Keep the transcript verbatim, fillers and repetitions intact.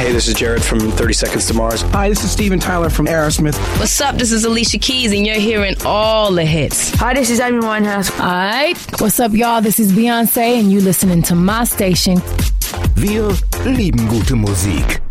Hey, this is Jared from thirty Seconds to Mars. Hi, this is Steven Tyler from Aerosmith. What's up? This is Alicia Keys, and you're hearing all the hits. Hi, this is Amy Winehouse. All right. What's up, y'all? This is Beyonce, and you listening to my station. Wir lieben gute Musik.